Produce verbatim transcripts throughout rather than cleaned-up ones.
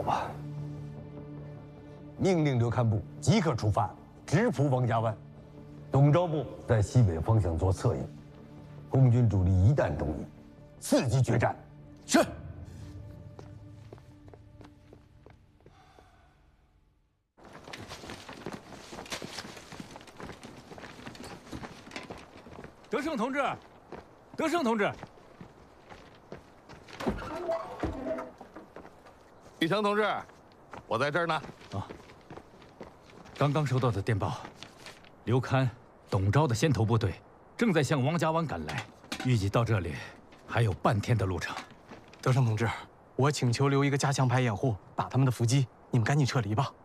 吧。命令刘堪部即刻出发，直扑王家湾。董昭部在西北方向做策应，共军主力一旦东移，伺机决战。 是。 德胜同志，德胜同志， 李成同志，我在这儿呢。 啊，刚刚收到的电报，刘堪、董昭的先头部队正在向王家湾赶来，预计到这里还有半天的路程。 德胜同志，我请求留一个加强排掩护，打他们的伏击。你们赶紧撤离吧。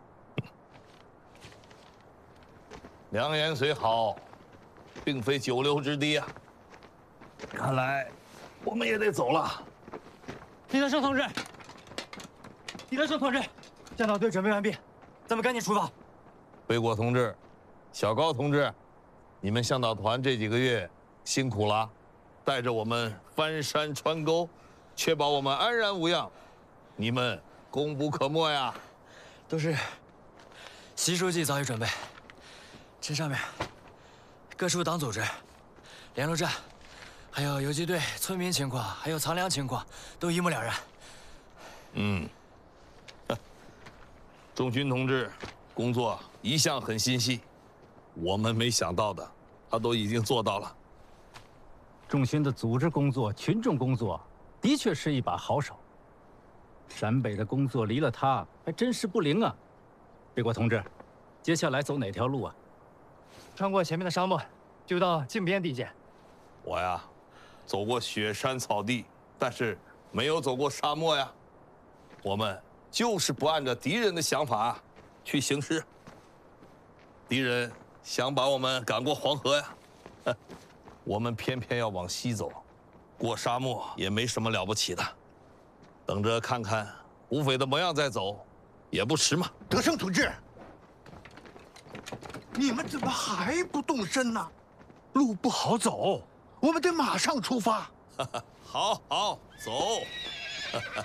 良言虽好，并非久留之地啊。看来我们也得走了。 李德胜同志，李德胜同志，战斗队准备完毕，咱们赶紧出发。 卫国同志，小高同志，你们向导团这几个月辛苦了，带着我们翻山穿沟，确保我们安然无恙，你们功不可没呀！ 都是习书记早已准备，这上面各处党组织、联络站，还有游击队、村民情况，还有藏粮情况，都一目了然。 嗯，仲勋同志工作一向很心细，我们没想到的，他都已经做到了。 仲勋的组织工作、群众工作，的确是一把好手。陕北的工作离了他，还真是不灵啊。卫国同志，接下来走哪条路啊？ 穿过前面的沙漠，就到靖边地界。 我呀，走过雪山草地，但是没有走过沙漠呀。我们就是不按照敌人的想法去行事。敌人想把我们赶过黄河呀，我们偏偏要往西走，过沙漠也没什么了不起的。等着看看土匪的模样再走，也不迟嘛。 德胜同志，你们怎么还不动身呢？路不好走，我们得马上出发。 好好走。